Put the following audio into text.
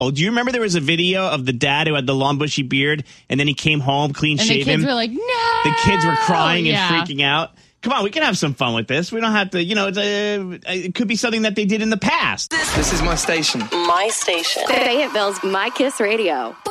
Oh, do you remember there was a video of the dad who had the long bushy beard and then he came home clean shaven? And the kids were like, no! The kids were crying and freaking out. Come on, we can have some fun with this. We don't have to, it could be something that they did in the past. This is my station. My station. Fayetteville's My Kiss Radio.